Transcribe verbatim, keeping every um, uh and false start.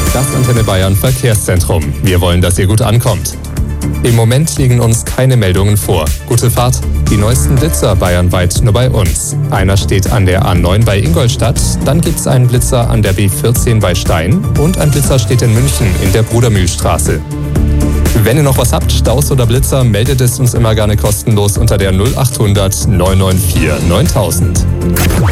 Das Antenne Bayern Verkehrszentrum. Wir wollen, dass ihr gut ankommt. Im Moment liegen uns keine Meldungen vor. Gute Fahrt. Die neuesten Blitzer bayernweit nur bei uns. Einer steht an der A neun bei Ingolstadt, dann gibt's einen Blitzer an der B vierzehn bei Stein und ein Blitzer steht in München in der Brudermühlstraße. Wenn ihr noch was habt, Staus oder Blitzer, meldet es uns immer gerne kostenlos unter der null achthundert neun neun vier neuntausend.